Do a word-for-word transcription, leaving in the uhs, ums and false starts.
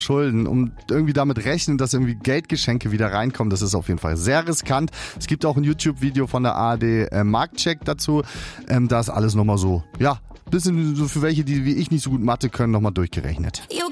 Schulden, um irgendwie damit rechnen, dass irgendwie Geldgeschenke wieder reinkommen. Das ist auf jeden Fall sehr riskant. Es gibt auch ein YouTube-Video von der A R D äh, Marktcheck dazu. Ähm, da ist alles nochmal so, ja, bisschen so für welche, die wie ich nicht so gut Mathe können, nochmal durchgerechnet. You